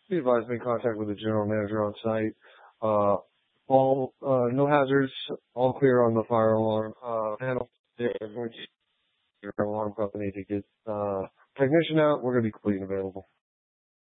Be advised, make contact with the general manager on site. No hazards, all clear on the fire alarm panel. They're going to your alarm company to get technician out. We're going to be complete and available.